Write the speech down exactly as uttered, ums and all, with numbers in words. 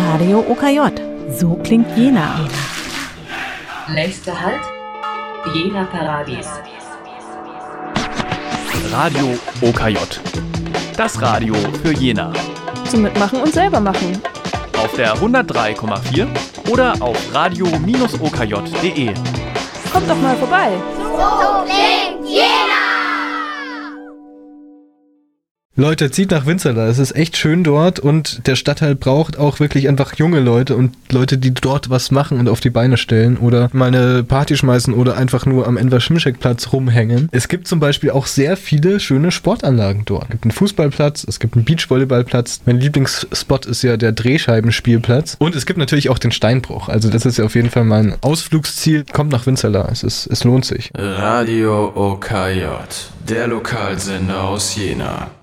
Radio O K J. So klingt Jena. Nächster Halt, Jena Paradies. Radio O K J. Das Radio für Jena. Zum Mitmachen und selber machen. Auf der hundertdrei Komma vier oder auf radio Bindestrich o k j punkt d e. Kommt doch mal vorbei. So klingt Jena! Leute, zieht nach Winzerla. Es ist echt schön dort und der Stadtteil braucht auch wirklich einfach junge Leute und Leute, die dort was machen und auf die Beine stellen oder mal eine Party schmeißen oder einfach nur am Enver-Schmischek-Platz rumhängen. Es gibt zum Beispiel auch sehr viele schöne Sportanlagen dort. Es gibt einen Fußballplatz, es gibt einen Beachvolleyballplatz. Mein Lieblingsspot ist ja der Drehscheibenspielplatz und es gibt natürlich auch den Steinbruch. Also das ist ja auf jeden Fall mein Ausflugsziel. Kommt nach Winzerla. Es ist, es lohnt sich. Radio O K J, der Lokalsender aus Jena.